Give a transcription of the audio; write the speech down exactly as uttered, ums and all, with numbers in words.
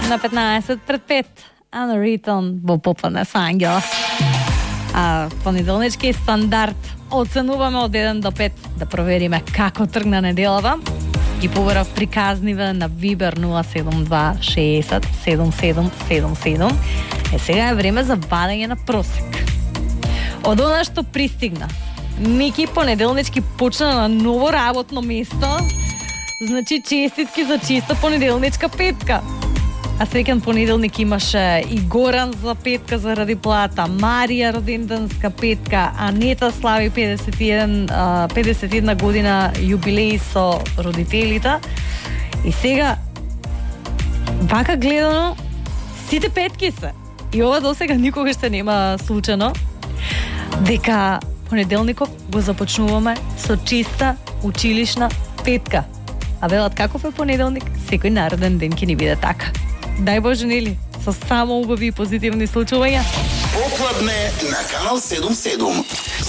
На петнаесет пред пет. Ана Ритон во Попадне со Ангела. А понеделнички стандард оценуваме од еден до пет да провериме како тргна неделава. Ги поверав приказниве на Вибер нула седум два шеесет седум седум седум седум. Е, сега е време за вадење на просек. Од она што пристигна. Мики понеделнички почна на ново работно место. Значи честитки за чиста понеделничка петка. А среќен понеделник имаше и Горан за петка заради плата, Марија роденденска петка, Анета слави педесет и еден, педесет и една година јубилеј со родителите. И сега, вака гледано, сите петки се. И ова досега никогаш се нема случено, дека понеделников го започнуваме со чиста училишна петка. А велат каков е понеделник, секој нареден ден ќе ни биде така. Дај Боже, нели, со само убави и позитивни случувања. Попладне на Канал седум седум.